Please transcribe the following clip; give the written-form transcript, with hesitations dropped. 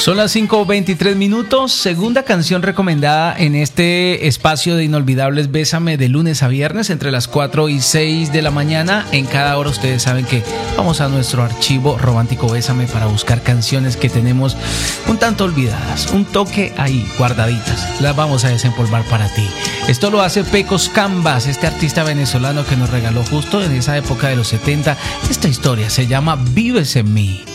Son las 5:23. Segunda canción recomendada en este espacio de Inolvidables Bésame de lunes a viernes entre las 4 y 6 de la mañana. En cada hora ustedes saben que vamos a nuestro archivo romántico Bésame para buscar canciones que tenemos un tanto olvidadas, un toque ahí guardaditas. Las vamos a desempolvar para ti. Esto lo hace Pecos Cambas, este artista venezolano que nos regaló justo en esa época de los 70. Esta historia se llama Vives en mí.